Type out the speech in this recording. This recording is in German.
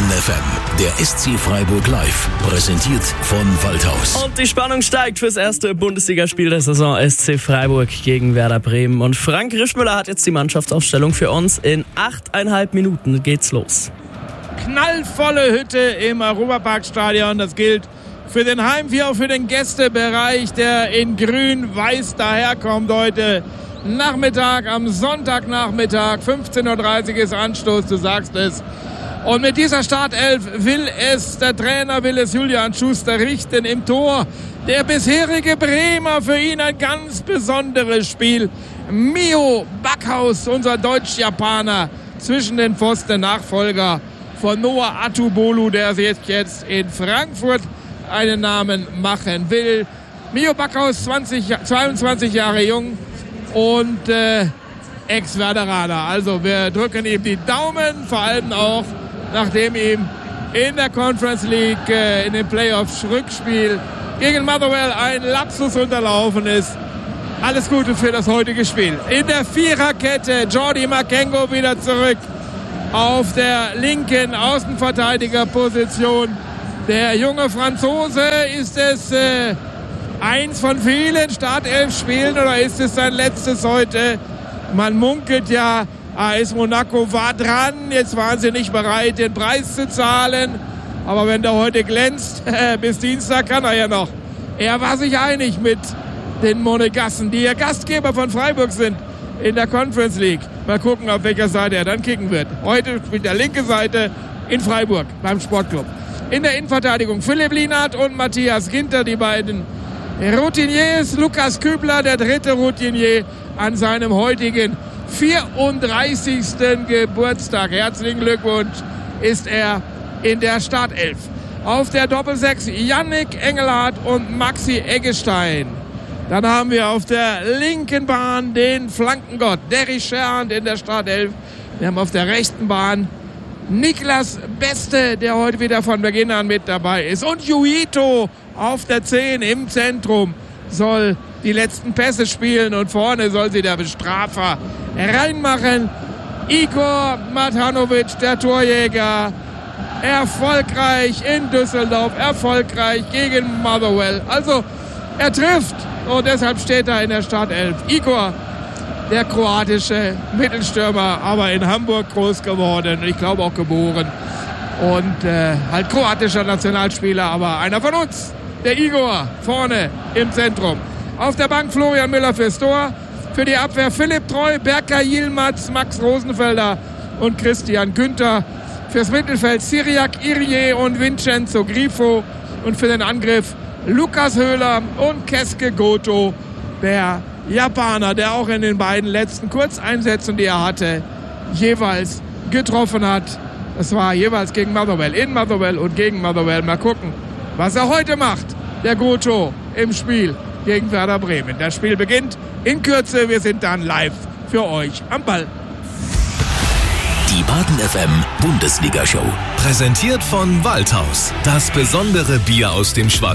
Baden FM, der SC Freiburg live, präsentiert von Waldhaus. Und die Spannung steigt fürs erste Bundesligaspiel der Saison SC Freiburg gegen Werder Bremen. Und Frank Rischmüller hat jetzt die Mannschaftsaufstellung für uns. In 8,5 Minuten geht's los. Knallvolle Hütte im Europaparkstadion. Das gilt für den Heim- wie auch für den Gästebereich, der in grün-weiß daherkommt heute Nachmittag, am Sonntagnachmittag. 15.30 Uhr ist Anstoß, du sagst es. Und mit dieser Startelf der Trainer will es Julian Schuster richten im Tor. Der bisherige Bremer, für ihn ein ganz besonderes Spiel. Mio Backhaus, unser Deutsch-Japaner, zwischen den Pfosten, Nachfolger von Noah Atubolu, der sich jetzt in Frankfurt einen Namen machen will. Mio Backhaus, 22 Jahre jung und Ex-Werderaner. Also wir drücken ihm die Daumen, vor allem auch, nachdem ihm in der Conference League in den Playoffs Rückspiel gegen Motherwell ein Lapsus unterlaufen ist. Alles Gute für das heutige Spiel. In der Viererkette Jordi Makengo wieder zurück auf der linken Außenverteidigerposition. Der junge Franzose, ist es eins von vielen Startelf-Spielen oder ist es sein letztes heute? Man munkelt ja, AS Monaco war dran, jetzt waren sie nicht bereit, den Preis zu zahlen. Aber wenn der heute glänzt, bis Dienstag kann er ja noch. Er war sich einig mit den Monegassen, die ja Gastgeber von Freiburg sind in der Conference League. Mal gucken, auf welcher Seite er dann kicken wird. Heute spielt der linke Seite in Freiburg beim Sportclub. In der Innenverteidigung Philipp Lienhardt und Matthias Ginter, die beiden Routiniers. Lukas Kübler, der dritte Routinier, an seinem heutigen 34. Geburtstag. Herzlichen Glückwunsch, ist er in der Startelf. Auf der Doppelsechs Yannick Engelhardt und Maxi Eggestein. Dann haben wir auf der linken Bahn den Flankengott Derry Scherhand in der Startelf. Wir haben auf der rechten Bahn Niklas Beste, der heute wieder von Beginn an mit dabei ist. Und Juito auf der 10 im Zentrum soll die letzten Pässe spielen und vorne soll sie der Bestrafer reinmachen. Igor Matanovic, der Torjäger, erfolgreich in Düsseldorf, erfolgreich gegen Motherwell. Also er trifft und deshalb steht er in der Startelf. Igor, der kroatische Mittelstürmer, aber in Hamburg groß geworden, ich glaube auch geboren. Und halt kroatischer Nationalspieler, aber einer von uns. Der Igor vorne im Zentrum. Auf der Bank Florian Müller fürs Tor. Für die Abwehr Philipp Treu, Berker Yilmaz, Max Rosenfelder und Christian Günther. Fürs Mittelfeld Cyriac Irie und Vincenzo Grifo. Und für den Angriff Lukas Höhler und Keske Goto, der Japaner, der auch in den beiden letzten Kurzeinsätzen, die er hatte, jeweils getroffen hat. Das war jeweils gegen Motherwell, in Motherwell und gegen Motherwell. Mal gucken, was er heute macht, der Goto, im Spiel gegen Werder Bremen. Das Spiel beginnt in Kürze. Wir sind dann live für euch am Ball. Die Baden FM Bundesliga-Show. Präsentiert von Waldhaus. Das besondere Bier aus dem Schwarz.